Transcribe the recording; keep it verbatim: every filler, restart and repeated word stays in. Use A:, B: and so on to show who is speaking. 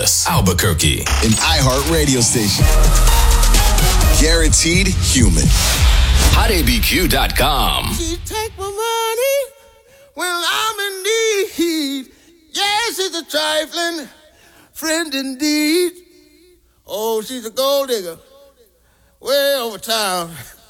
A: Angeles, Albuquerque.
B: An iHeart radio station. Guaranteed human.
A: hot A B Q dot com.
C: She take my money when I'm in need. Yes, it's a trifling friend indeed. Oh, she's a gold digger way over town.